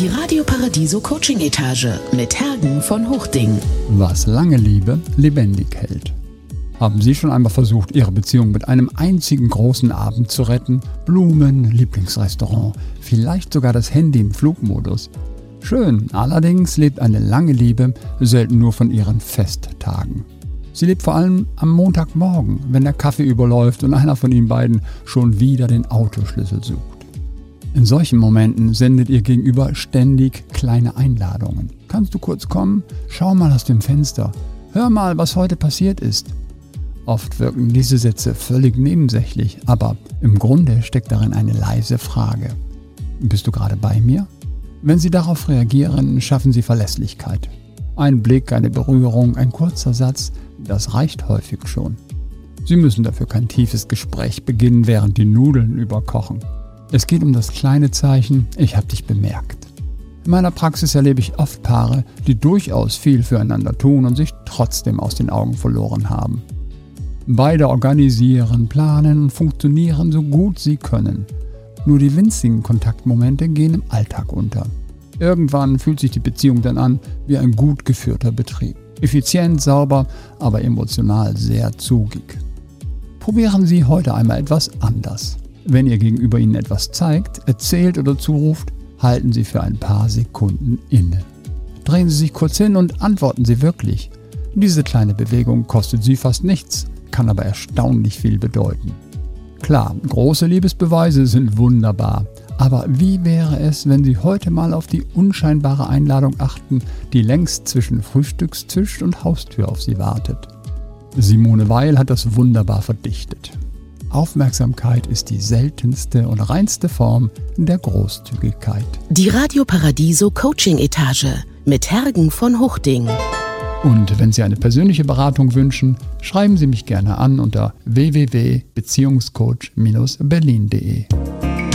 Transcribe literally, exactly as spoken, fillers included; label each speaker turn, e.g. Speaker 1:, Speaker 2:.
Speaker 1: Die Radio Paradiso Coaching Etage mit Hergen von Huchting.
Speaker 2: Was lange Liebe lebendig hält. Haben Sie schon einmal versucht, Ihre Beziehung mit einem einzigen großen Abend zu retten? Blumen, Lieblingsrestaurant, vielleicht sogar das Handy im Flugmodus. Schön, allerdings lebt eine lange Liebe selten nur von ihren Festtagen. Sie lebt vor allem am Montagmorgen, wenn der Kaffee überläuft und einer von Ihnen beiden schon wieder den Autoschlüssel sucht. In solchen Momenten sendet Ihr Gegenüber ständig kleine Einladungen. Kannst du kurz kommen? Schau mal aus dem Fenster. Hör mal, was heute passiert ist. Oft wirken diese Sätze völlig nebensächlich, aber im Grunde steckt darin eine leise Frage. Bist du gerade bei mir? Wenn Sie darauf reagieren, schaffen Sie Verlässlichkeit. Ein Blick, eine Berührung, ein kurzer Satz, das reicht häufig schon. Sie müssen dafür kein tiefes Gespräch beginnen, während die Nudeln überkochen. Es geht um das kleine Zeichen, ich habe dich bemerkt. In meiner Praxis erlebe ich oft Paare, die durchaus viel füreinander tun und sich trotzdem aus den Augen verloren haben. Beide organisieren, planen und funktionieren so gut sie können. Nur die winzigen Kontaktmomente gehen im Alltag unter. Irgendwann fühlt sich die Beziehung dann an wie ein gut geführter Betrieb. Effizient, sauber, aber emotional sehr zugig. Probieren Sie heute einmal etwas anders. Wenn Ihr Gegenüber Ihnen etwas zeigt, erzählt oder zuruft, halten Sie für ein paar Sekunden inne. Drehen Sie sich kurz hin und antworten Sie wirklich. Diese kleine Bewegung kostet Sie fast nichts, kann aber erstaunlich viel bedeuten. Klar, große Liebesbeweise sind wunderbar, aber wie wäre es, wenn Sie heute mal auf die unscheinbare Einladung achten, die längst zwischen Frühstückstisch und Haustür auf Sie wartet? Simone Weil hat das wunderbar verdichtet. Aufmerksamkeit ist die seltenste und reinste Form der Großzügigkeit.
Speaker 1: Die Radio Paradiso Coaching Etage mit Hergen von Huchting.
Speaker 2: Und wenn Sie eine persönliche Beratung wünschen, schreiben Sie mich gerne an unter w w w punkt beziehungscoach Bindestrich berlin punkt de.